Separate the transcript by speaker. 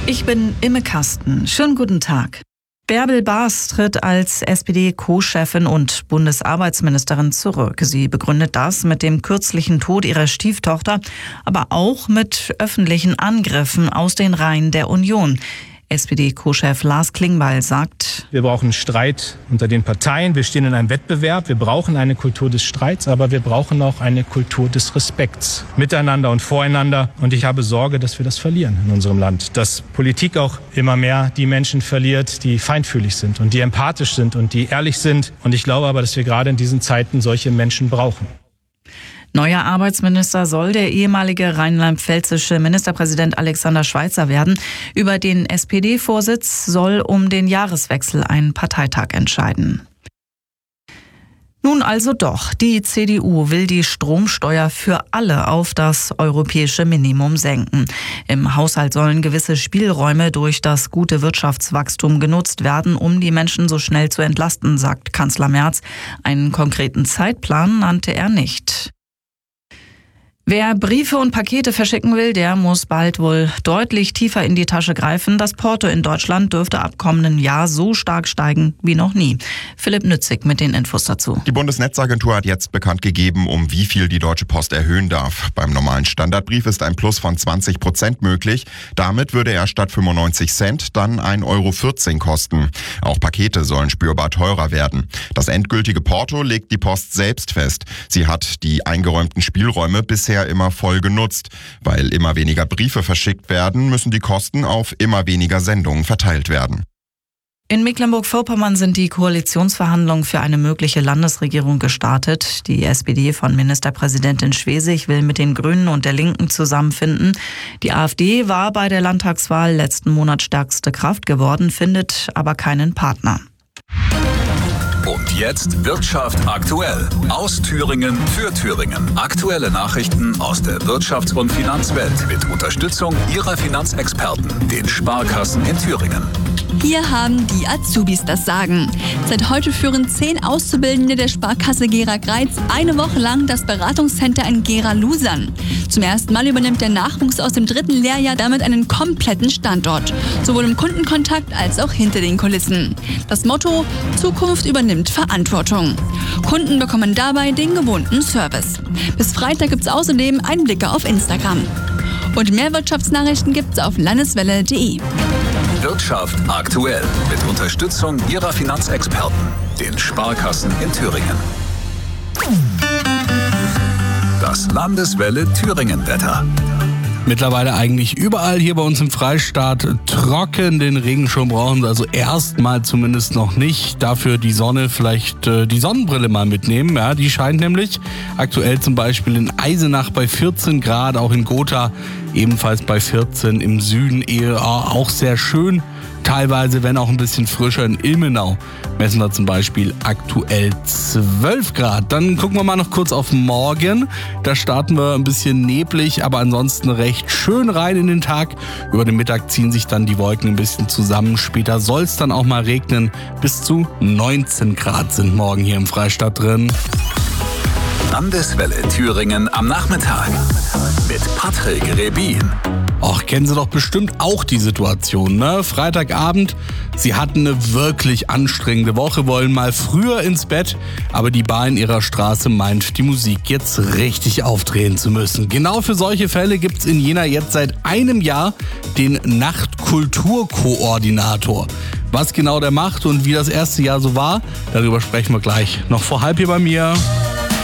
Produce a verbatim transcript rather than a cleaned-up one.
Speaker 1: Ich bin Imme Kasten. Schönen guten Tag. Bärbel Baas tritt als S P D-Co-Chefin und Bundesarbeitsministerin zurück. Sie begründet das mit dem kürzlichen Tod ihrer Stieftochter, aber auch mit öffentlichen Angriffen aus den Reihen der Union. S P D-Co-Chef Lars Klingbeil sagt:
Speaker 2: Wir brauchen Streit unter den Parteien. Wir stehen in einem Wettbewerb. Wir brauchen eine Kultur des Streits, aber wir brauchen auch eine Kultur des Respekts miteinander und voreinander. Und ich habe Sorge, dass wir das verlieren in unserem Land. Dass Politik auch immer mehr die Menschen verliert, die feinfühlig sind und die empathisch sind und die ehrlich sind. Und ich glaube aber, dass wir gerade in diesen Zeiten solche Menschen brauchen.
Speaker 1: Neuer Arbeitsminister soll der ehemalige rheinland-pfälzische Ministerpräsident Alexander Schweitzer werden. Über den S P D-Vorsitz soll um den Jahreswechsel ein Parteitag entscheiden. Nun also doch, die C D U will die Stromsteuer für alle auf das europäische Minimum senken. Im Haushalt sollen gewisse Spielräume durch das gute Wirtschaftswachstum genutzt werden, um die Menschen so schnell zu entlasten, sagt Kanzler Merz. Einen konkreten Zeitplan nannte er nicht. Wer Briefe und Pakete verschicken will, der muss bald wohl deutlich tiefer in die Tasche greifen. Das Porto in Deutschland dürfte ab kommenden Jahr so stark steigen wie noch nie. Philipp Nützig mit den Infos dazu.
Speaker 3: Die Bundesnetzagentur hat jetzt bekannt gegeben, um wie viel die Deutsche Post erhöhen darf. Beim normalen Standardbrief ist ein Plus von zwanzig Prozent möglich. Damit würde er statt fünfundneunzig Cent dann ein Euro vierzehn kosten. Auch Pakete sollen spürbar teurer werden. Das endgültige Porto legt die Post selbst fest. Sie hat die eingeräumten Spielräume bisher immer voll genutzt. Weil immer weniger Briefe verschickt werden, müssen die Kosten auf immer weniger Sendungen verteilt werden.
Speaker 1: In Mecklenburg-Vorpommern sind die Koalitionsverhandlungen für eine mögliche Landesregierung gestartet. Die S P D von Ministerpräsidentin Schwesig will mit den Grünen und der Linken zusammenfinden. Die AfD war bei der Landtagswahl letzten Monat stärkste Kraft geworden, findet aber keinen Partner.
Speaker 4: Und jetzt Wirtschaft aktuell. Aus Thüringen für Thüringen. Aktuelle Nachrichten aus der Wirtschafts- und Finanzwelt mit Unterstützung Ihrer Finanzexperten, den Sparkassen in Thüringen.
Speaker 5: Hier haben die Azubis das Sagen. Seit heute führen zehn Auszubildende der Sparkasse Gera Greiz eine Woche lang das Beratungscenter in Gera-Lusern. Zum ersten Mal übernimmt der Nachwuchs aus dem dritten Lehrjahr damit einen kompletten Standort. Sowohl im Kundenkontakt als auch hinter den Kulissen. Das Motto: Zukunft übernimmt Verantwortung. Kunden bekommen dabei den gewohnten Service. Bis Freitag gibt es außerdem Einblicke auf Instagram. Und mehr Wirtschaftsnachrichten gibt's auf landeswelle punkt de.
Speaker 4: Wirtschaft aktuell mit Unterstützung Ihrer Finanzexperten, den Sparkassen in Thüringen. Das Landeswelle Thüringen-Wetter.
Speaker 6: Mittlerweile eigentlich überall hier bei uns im Freistaat trocken. Den Regenschirm brauchen Sie also erstmal zumindest noch nicht. Dafür die Sonne, vielleicht äh, die Sonnenbrille mal mitnehmen. Ja, die scheint nämlich aktuell zum Beispiel in Eisenach bei vierzehn Grad, auch in Gotha ebenfalls bei vierzehn, im Süden eher auch sehr schön. Teilweise, wenn auch ein bisschen frischer, in Ilmenau messen wir zum Beispiel aktuell zwölf Grad. Dann gucken wir mal noch kurz auf morgen. Da starten wir ein bisschen neblig, aber ansonsten recht schön rein in den Tag. Über den Mittag ziehen sich dann die Wolken ein bisschen zusammen. Später soll es dann auch mal regnen. Bis zu neunzehn Grad sind morgen hier im Freistaat drin.
Speaker 4: Landeswelle Thüringen am Nachmittag mit Patrick Rebin.
Speaker 6: Ach, kennen Sie doch bestimmt auch die Situation, ne? Freitagabend, Sie hatten eine wirklich anstrengende Woche, wollen mal früher ins Bett, aber die Bar in Ihrer Straße meint, die Musik jetzt richtig aufdrehen zu müssen. Genau für solche Fälle gibt's in Jena jetzt seit einem Jahr den Nachtkulturkoordinator. Was genau der macht und wie das erste Jahr so war, darüber sprechen wir gleich noch vor halb hier bei mir.